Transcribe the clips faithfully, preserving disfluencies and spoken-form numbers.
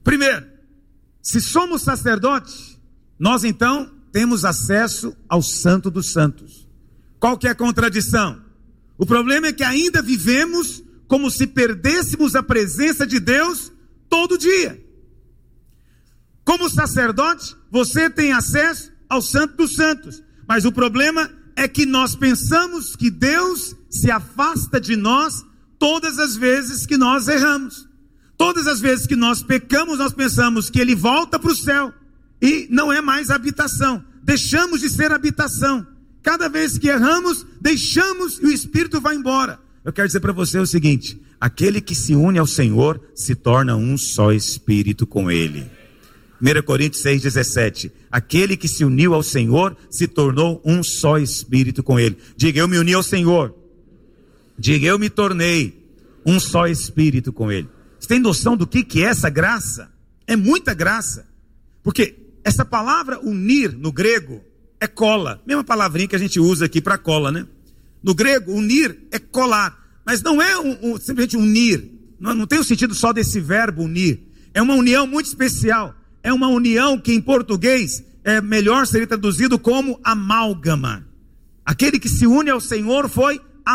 Primeiro, se somos sacerdotes, nós então temos acesso ao Santo dos Santos. Qual que é a contradição? O problema é que ainda vivemos como se perdêssemos a presença de Deus todo dia. Como sacerdote, você tem acesso ao Santo dos Santos, mas o problema é que nós pensamos que Deus se afasta de nós todas as vezes que nós erramos. Todas as vezes que nós pecamos, nós pensamos que Ele volta para o céu e não é mais habitação. Deixamos de ser habitação. Cada vez que erramos, deixamos e o Espírito vai embora. Eu quero dizer para você o seguinte: aquele que se une ao Senhor se torna um só Espírito com Ele. primeira Coríntios seis, dezessete. Aquele que se uniu ao Senhor se tornou um só Espírito com Ele. Diga, eu me uni ao Senhor. Diga, eu me tornei um só Espírito com Ele. Você tem noção do que, que é essa graça? É muita graça. Porque essa palavra unir no grego é cola. Mesma palavrinha que a gente usa aqui para cola, né? No grego, unir é colar. Mas não é um, um, simplesmente unir. Não, não tem o sentido só desse verbo unir. É uma união muito especial. É uma união que em português é melhor seria traduzido como amálgama. Aquele que se une ao Senhor foi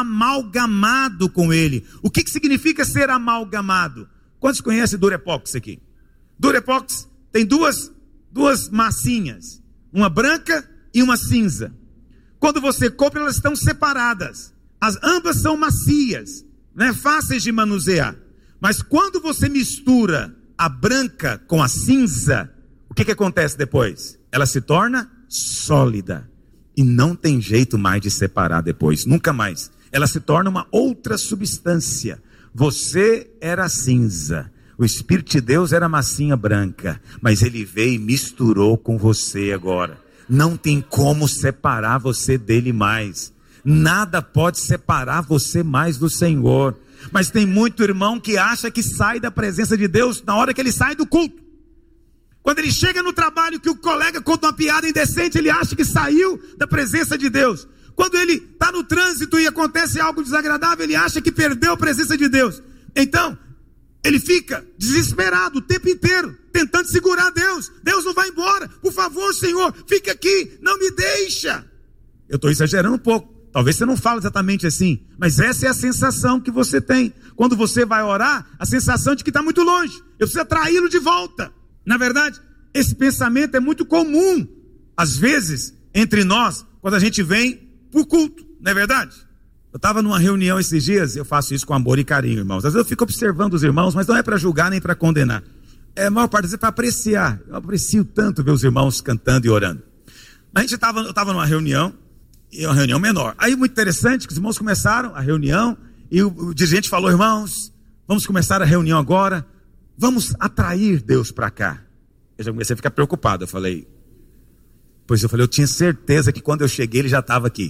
amalgamado com Ele. O que, que significa ser amalgamado? Quantos conhecem Durepox aqui? Durepox tem duas, duas massinhas. Uma branca e uma cinza. Quando você compra, elas estão separadas. As ambas são macias, né? Fáceis de manusear. Mas quando você mistura a branca com a cinza, o que, que acontece depois? Ela se torna sólida. E não tem jeito mais de separar depois. Nunca mais. Ela se torna uma outra substância. Você era cinza. O Espírito de Deus era massinha branca. Mas Ele veio e misturou com você agora. Não tem como separar você dele mais. Nada pode separar você mais do Senhor. Mas tem muito irmão que acha que sai da presença de Deus na hora que ele sai do culto. Quando ele chega no trabalho que o colega conta uma piada indecente, ele acha que saiu da presença de Deus. Quando ele está no trânsito e acontece algo desagradável, ele acha que perdeu a presença de Deus. Então, ele fica desesperado o tempo inteiro, tentando segurar Deus. Deus não vai embora. Por favor, Senhor, fica aqui, não me deixa. Eu estou exagerando um pouco. Talvez você não fale exatamente assim, mas essa é a sensação que você tem. Quando você vai orar, a sensação de que está muito longe. Eu preciso atraí-lo de volta. Na verdade, esse pensamento é muito comum, às vezes, entre nós, quando a gente vem por culto, não é verdade? Eu estava numa reunião esses dias, eu faço isso com amor e carinho, irmãos. Às vezes eu fico observando os irmãos, mas não é para julgar nem para condenar. É a maior parte das vezes para apreciar. Eu aprecio tanto ver os irmãos cantando e orando. A gente tava, eu estava numa reunião, e uma reunião menor. Aí muito interessante que os irmãos começaram a reunião, e o, o dirigente falou, irmãos, vamos começar a reunião agora, vamos atrair Deus para cá. Eu já comecei a ficar preocupado, eu falei, pois eu falei, eu tinha certeza que quando eu cheguei ele já estava aqui.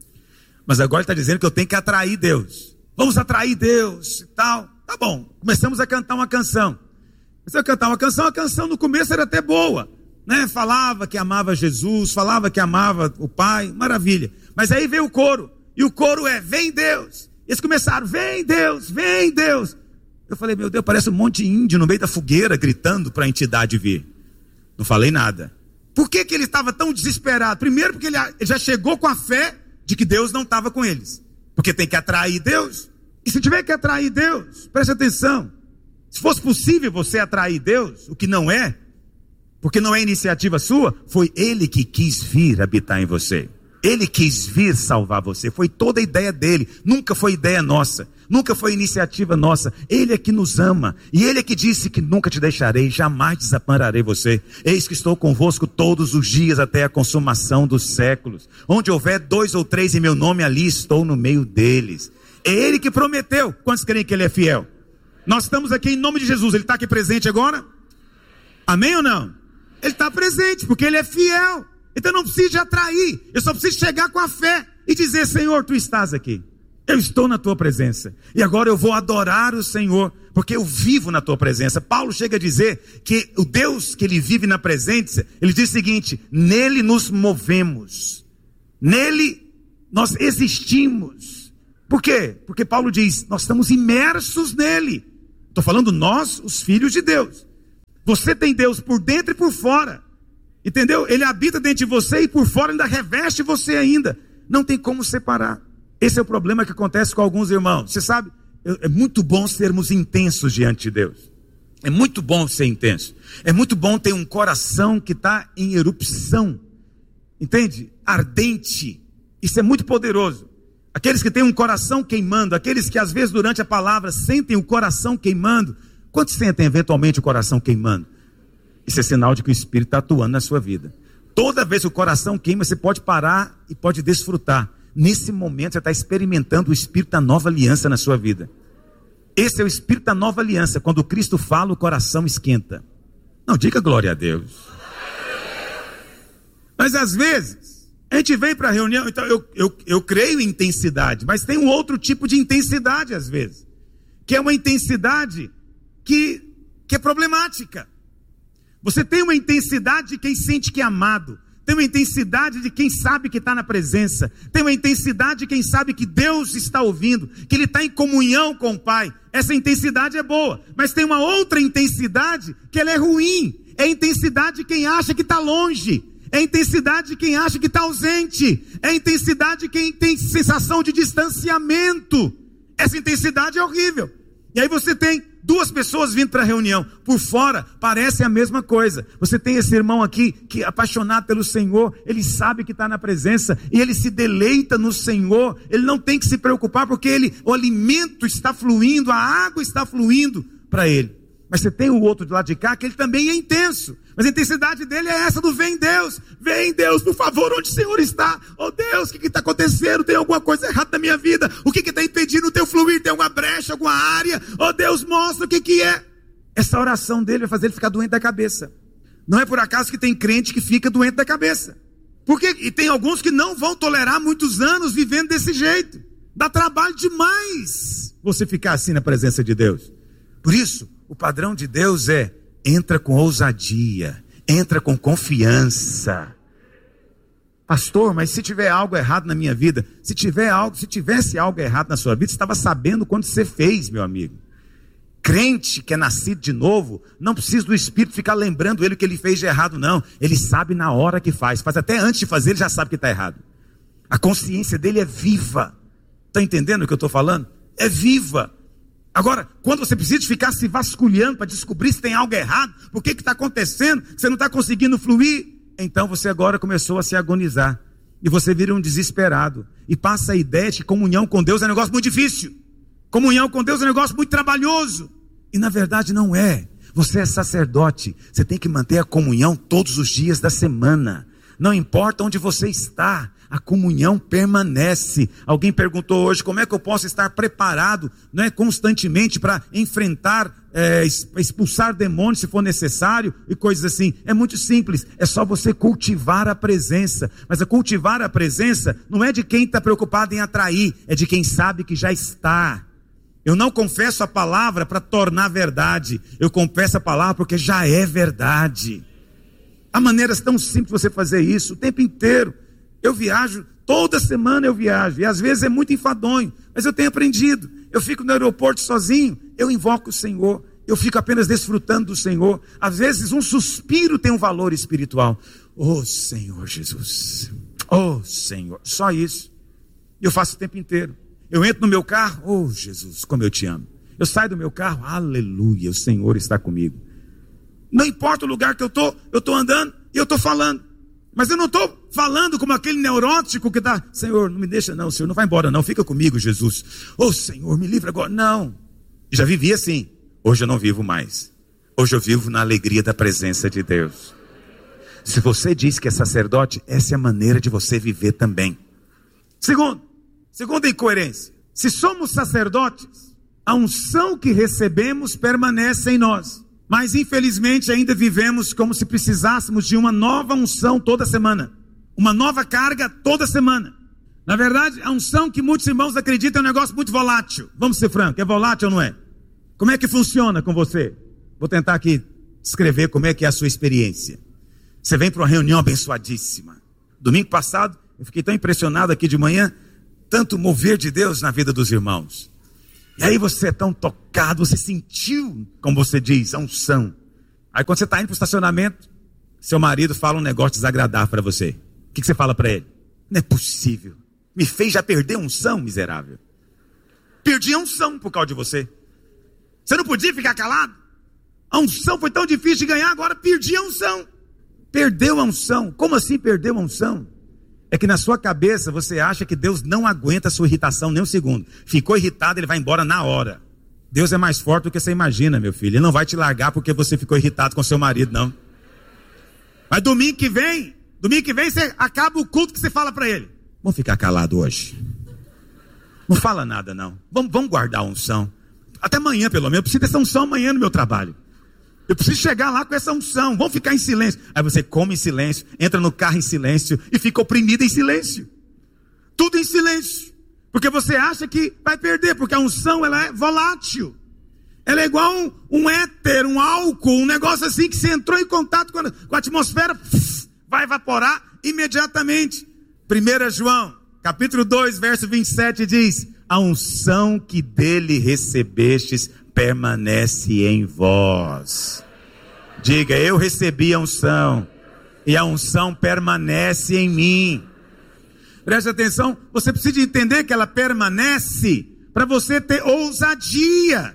Mas agora ele está dizendo que eu tenho que atrair Deus. Vamos atrair Deus e tal. Tá bom, começamos a cantar uma canção. Começamos a cantar uma canção, a canção no começo era até boa, né? Falava que amava Jesus, falava que amava o Pai, maravilha. Mas aí veio o coro, e o coro é, vem Deus. Eles começaram, vem Deus, vem Deus. Eu falei, meu Deus, parece um monte de índio no meio da fogueira, gritando para a entidade vir. Não falei nada. Por que que ele estava tão desesperado? Primeiro porque ele já chegou com a fé de que Deus não estava com eles. Porque tem que atrair Deus. E se tiver que atrair Deus, preste atenção. Se fosse possível você atrair Deus, o que não é, porque não é iniciativa sua, foi Ele que quis vir habitar em você. Ele quis vir salvar você. Foi toda a ideia dele. Nunca foi ideia nossa. Nunca foi iniciativa nossa. Ele é que nos ama. E Ele é que disse que nunca te deixarei, jamais desampararei você. Eis que estou convosco todos os dias até a consumação dos séculos. Onde houver dois ou três em meu nome, ali estou no meio deles. É Ele que prometeu. Quantos creem que Ele é fiel? Nós estamos aqui em nome de Jesus. Ele está aqui presente agora? Amém ou não? Ele está presente porque Ele é fiel. Então eu não preciso de atrair. Eu só preciso chegar com a fé e dizer, Senhor, Tu estás aqui. Eu estou na Tua presença. E agora eu vou adorar o Senhor, porque eu vivo na Tua presença. Paulo chega a dizer que o Deus que Ele vive na presença, Ele diz o seguinte, nele nos movemos. Nele nós existimos. Por quê? Porque Paulo diz, nós estamos imersos nele. Estou falando nós, os filhos de Deus. Você tem Deus por dentro e por fora. Entendeu? Ele habita dentro de você e por fora ainda reveste você ainda. Não tem como separar. Esse é o problema que acontece com alguns irmãos. Você sabe, é muito bom sermos intensos diante de Deus. É muito bom ser intenso. É muito bom ter um coração que está em erupção. Entende? Ardente. Isso é muito poderoso. Aqueles que têm um coração queimando, aqueles que às vezes durante a palavra sentem o coração queimando. Quantos sentem eventualmente o coração queimando? Isso é sinal de que o Espírito está atuando na sua vida. Toda vez que o coração queima, você pode parar e pode desfrutar. Nesse momento você está experimentando o Espírito da nova aliança na sua vida. Esse é o Espírito da nova aliança. Quando Cristo fala, o coração esquenta. Não, diga glória a Deus. Mas às vezes, a gente vem para a reunião, então eu, eu, eu creio em intensidade, mas tem um outro tipo de intensidade às vezes. Que é uma intensidade que, que é problemática. Você tem uma intensidade de quem sente que é amado. Tem uma intensidade de quem sabe que está na presença. Tem uma intensidade de quem sabe que Deus está ouvindo, que Ele está em comunhão com o Pai. Essa intensidade é boa. Mas tem uma outra intensidade que ela é ruim. É a intensidade de quem acha que está longe. É a intensidade de quem acha que está ausente. É a intensidade de quem tem sensação de distanciamento. Essa intensidade é horrível. E aí você tem duas pessoas vindo para a reunião. Por fora, parece a mesma coisa. Você tem esse irmão aqui, que é apaixonado pelo Senhor. Ele sabe que está na presença. E ele se deleita no Senhor. Ele não tem que se preocupar, porque ele, o alimento está fluindo, a água está fluindo para ele. Mas você tem o outro do lado de cá, que ele também é intenso. Mas a intensidade dele é essa do vem Deus. Vem Deus, por favor, onde o Senhor está? Oh Deus, o que está acontecendo? Tem alguma coisa errada na minha vida? O que está impedindo o teu fluir? Tem alguma brecha, alguma área? Oh Deus, mostra o que, que é. Essa oração dele vai fazer ele ficar doente da cabeça. Não é por acaso que tem crente que fica doente da cabeça. Porque, e tem alguns que não vão tolerar muitos anos vivendo desse jeito. Dá trabalho demais você ficar assim na presença de Deus. Por isso, o padrão de Deus é: entra com ousadia, entra com confiança. Pastor, mas se tiver algo errado na minha vida, se tiver algo, se tivesse algo errado na sua vida, você estava sabendo quando você fez, meu amigo. Crente que é nascido de novo, não precisa do Espírito ficar lembrando ele o que ele fez de errado, não. Ele sabe na hora que faz, faz até antes de fazer, ele já sabe que está errado. A consciência dele é viva. Está entendendo o que eu estou falando? É viva. Agora, quando você precisa ficar se vasculhando para descobrir se tem algo errado, por que está acontecendo, você não está conseguindo fluir, então você agora começou a se agonizar. E você vira um desesperado. E passa a ideia de que comunhão com Deus é um negócio muito difícil. Comunhão com Deus é um negócio muito trabalhoso. E na verdade não é. Você é sacerdote. Você tem que manter a comunhão todos os dias da semana. Não importa onde você está, a comunhão permanece. Alguém perguntou hoje, como é que eu posso estar preparado, não é, constantemente para enfrentar, é, expulsar demônios se for necessário e coisas assim. É muito simples, é só você cultivar a presença. Mas a cultivar a presença não é de quem está preocupado em atrair, é de quem sabe que já está. Eu não confesso a palavra para tornar verdade, eu confesso a palavra porque já é verdade. Há maneiras tão simples de você fazer isso o tempo inteiro. Eu viajo, toda semana eu viajo, e às vezes é muito enfadonho, mas eu tenho aprendido. Eu fico no aeroporto sozinho, eu invoco o Senhor, eu fico apenas desfrutando do Senhor. Às vezes um suspiro tem um valor espiritual. Oh Senhor Jesus, oh Senhor, só isso. Eu faço o tempo inteiro. Eu entro no meu carro, oh Jesus, como eu te amo. Eu saio do meu carro, aleluia, o Senhor está comigo. Não importa o lugar que eu estou, eu estou andando e eu estou falando. Mas eu não estou falando como aquele neurótico que está, Senhor, não me deixa não, Senhor, não vai embora não, fica comigo, Jesus. Oh Senhor, me livra agora. Não, já vivi assim, hoje eu não vivo mais. Hoje eu vivo na alegria da presença de Deus. Se você diz que é sacerdote, essa é a maneira de você viver também. Segundo, segunda incoerência, se somos sacerdotes, a unção que recebemos permanece em nós. Mas infelizmente ainda vivemos como se precisássemos de uma nova unção toda semana. Uma nova carga toda semana. Na verdade, a unção que muitos irmãos acreditam é um negócio muito volátil. Vamos ser francos, é volátil ou não é? Como é que funciona com você? Vou tentar aqui descrever como é que é a sua experiência. Você vem para uma reunião abençoadíssima. Domingo passado, eu fiquei tão impressionado aqui de manhã, tanto mover de Deus na vida dos irmãos. E aí você é tão tocado, você sentiu, como você diz, a unção. Aí quando você está indo para o estacionamento, seu marido fala um negócio desagradável para você. O que, que você fala para ele? Não é possível. Me fez já perder a unção, miserável. Perdi a unção por causa de você. Você não podia ficar calado? A unção foi tão difícil de ganhar, agora perdi a unção. Perdeu a unção. Como assim perdeu a unção? É que na sua cabeça você acha que Deus não aguenta a sua irritação nem um segundo. Ficou irritado, ele vai embora na hora. Deus é mais forte do que você imagina, meu filho. Ele não vai te largar porque você ficou irritado com seu marido, não. Mas domingo que vem, domingo que vem você acaba o culto que você fala para ele. Vamos ficar calado hoje. Não fala nada, não. Vamos, vamos guardar a unção. Até amanhã, pelo menos. Eu preciso dessa unção amanhã no meu trabalho. Eu preciso chegar lá com essa unção. Vamos ficar em silêncio. Aí você come em silêncio, entra no carro em silêncio e fica oprimido em silêncio. Tudo em silêncio. Porque você acha que vai perder, porque a unção ela é volátil. Ela é igual um, um éter, um álcool, um negócio assim que você entrou em contato com a, com a atmosfera, pff, vai evaporar imediatamente. primeiro João, capítulo dois, verso vinte e sete diz: a unção que dele recebestes permanece em vós. Diga, eu recebi a unção e a unção permanece em mim. Preste atenção, você precisa entender que ela permanece para você ter ousadia.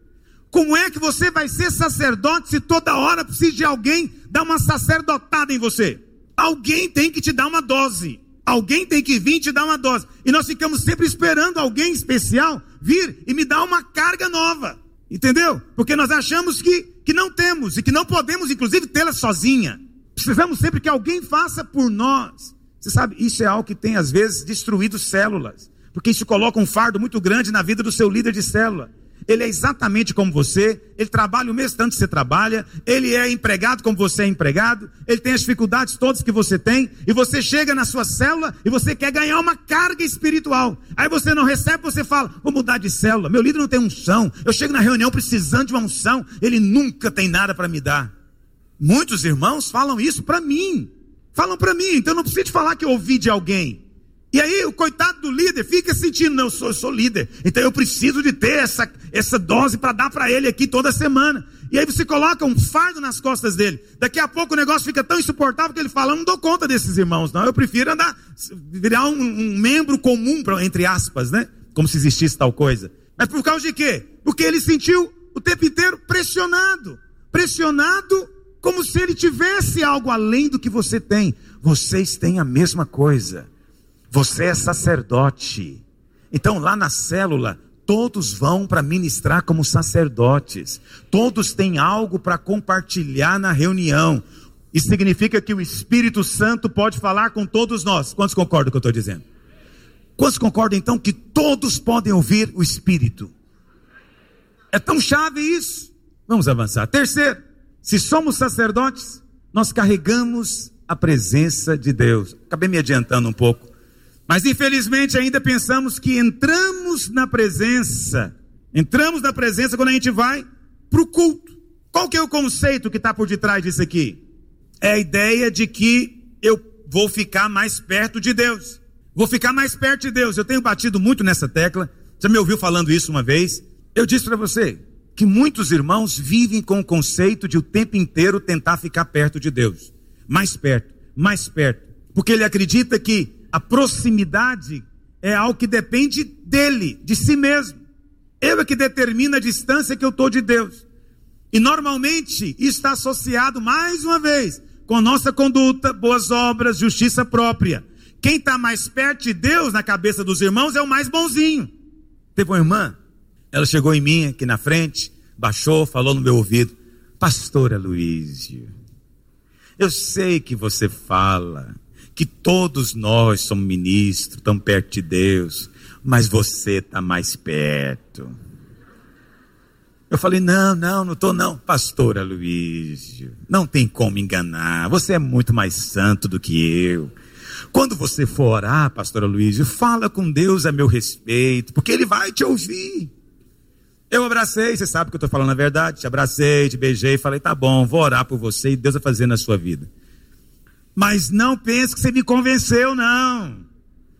Como é que você vai ser sacerdote se toda hora precisa de alguém dar uma sacerdotada em você? Alguém tem que te dar uma dose. Alguém tem que vir te dar uma dose. E nós ficamos sempre esperando alguém especial vir e me dar uma carga nova. Entendeu? Porque nós achamos que, que não temos e que não podemos, inclusive, tê-la sozinha. Precisamos sempre que alguém faça por nós. Você sabe, isso é algo que tem, às vezes, destruído células. Porque isso coloca um fardo muito grande na vida do seu líder de célula. Ele é exatamente como você, ele trabalha o mesmo tanto que você trabalha, ele é empregado como você é empregado, ele tem as dificuldades todas que você tem, e você chega na sua célula e você quer ganhar uma carga espiritual. Aí você não recebe, você fala, vou mudar de célula, meu líder não tem unção, eu chego na reunião precisando de uma unção, ele nunca tem nada para me dar. Muitos irmãos falam isso para mim, falam para mim, então não preciso te falar que eu ouvi de alguém. E aí o coitado do líder fica sentindo, não, eu sou, eu sou líder, então eu preciso de ter essa, essa dose para dar para ele aqui toda semana. E aí você coloca um fardo nas costas dele. Daqui a pouco o negócio fica tão insuportável que ele fala, eu não dou conta desses irmãos, não. Eu prefiro andar, virar um, um membro comum, entre aspas, né? Como se existisse tal coisa. Mas por causa de quê? Porque ele sentiu o tempo inteiro pressionado. Pressionado como se ele tivesse algo além do que você tem. Vocês têm a mesma coisa. Você é sacerdote. Então lá na célula, todos vão para ministrar como sacerdotes. Todos têm algo para compartilhar na reunião. Isso significa que o Espírito Santo pode falar com todos nós. Quantos concordam com o que eu estou dizendo? Quantos concordam então que todos podem ouvir o Espírito? É tão chave isso. Vamos avançar. Terceiro, se somos sacerdotes, nós carregamos a presença de Deus. Acabei me adiantando um pouco. Mas infelizmente ainda pensamos que entramos na presença, entramos na presença quando a gente vai para o culto. Qual que é o conceito que está por detrás disso aqui? É a ideia de que eu vou ficar mais perto de Deus. Vou ficar mais perto de Deus. Eu tenho batido muito nessa tecla. Você me ouviu falando isso uma vez? Eu disse para você que muitos irmãos vivem com o conceito de o tempo inteiro tentar ficar perto de Deus. Mais perto, mais perto. Porque ele acredita que a proximidade é algo que depende dele, de si mesmo. Eu é que determina a distância que eu estou de Deus. E normalmente isso está associado, mais uma vez, com nossa conduta, boas obras, justiça própria. Quem está mais perto de Deus na cabeça dos irmãos é o mais bonzinho. Teve uma irmã, ela chegou em mim aqui na frente, baixou, falou no meu ouvido, pastora Luísio, eu sei que você fala que todos nós somos ministros, estamos perto de Deus, mas você está mais perto. Eu falei, não, não, não estou não. Pastora Luísio, não tem como enganar, você é muito mais santo do que eu. Quando você for orar, pastora Luísio, fala com Deus a meu respeito, porque Ele vai te ouvir. Eu abracei, você sabe que eu estou falando a verdade, te abracei, te beijei, falei, tá bom, vou orar por você e Deus vai fazer na sua vida. Mas não pense que você me convenceu, não.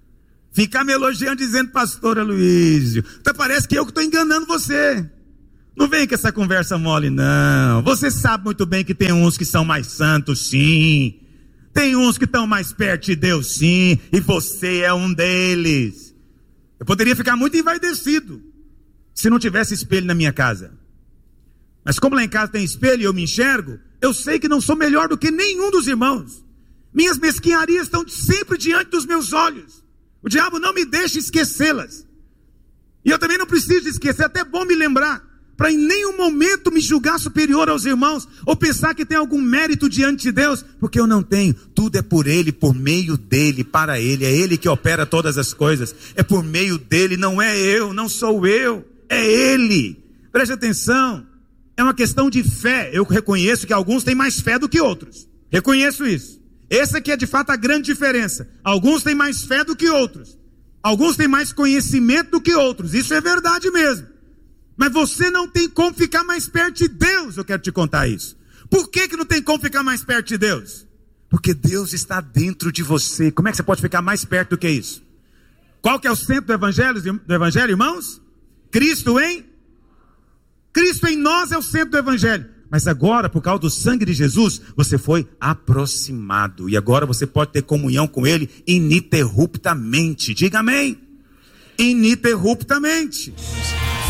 Ficar me elogiando dizendo, pastora Luísio, então parece que eu que estou enganando você. Não vem com essa conversa mole, não. Você sabe muito bem que tem uns que são mais santos, sim. Tem uns que estão mais perto de Deus, sim. E você é um deles. Eu poderia ficar muito envaidecido se não tivesse espelho na minha casa. Mas como lá em casa tem espelho e eu me enxergo, eu sei que não sou melhor do que nenhum dos irmãos. Minhas mesquinharias estão sempre diante dos meus olhos. O diabo não me deixa esquecê-las. E eu também não preciso esquecer, é até bom me lembrar, para em nenhum momento me julgar superior aos irmãos, ou pensar que tem algum mérito diante de Deus, porque eu não tenho. Tudo é por Ele, por meio dEle, para Ele. É Ele que opera todas as coisas. É por meio dEle, não é eu, não sou eu, é Ele. Preste atenção, é uma questão de fé. Eu reconheço que alguns têm mais fé do que outros. Reconheço isso. Essa aqui é de fato a grande diferença. Alguns têm mais fé do que outros. Alguns têm mais conhecimento do que outros. Isso é verdade mesmo. Mas você não tem como ficar mais perto de Deus, eu quero te contar isso. Por que que não tem como ficar mais perto de Deus? Porque Deus está dentro de você. Como é que você pode ficar mais perto do que isso? Qual que é o centro do evangelho, do evangelho, irmãos? Cristo em? Cristo em nós é o centro do evangelho. Mas agora, por causa do sangue de Jesus, você foi aproximado. E agora você pode ter comunhão com Ele ininterruptamente. Diga amém. Ininterruptamente.